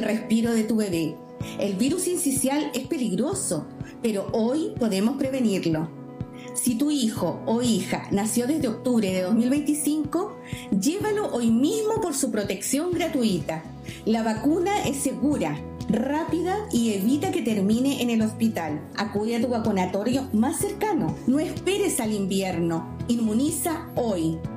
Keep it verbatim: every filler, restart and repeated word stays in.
respiro de tu bebé. El virus sincicial es peligroso, pero hoy podemos prevenirlo. Si tu hijo o hija nació desde octubre de dos mil veinticinco, llévalo hoy mismo por su protección gratuita. La vacuna es segura, rápida y evita que termine en el hospital. Acude a tu vacunatorio más cercano. No esperes al invierno. Inmuniza hoy.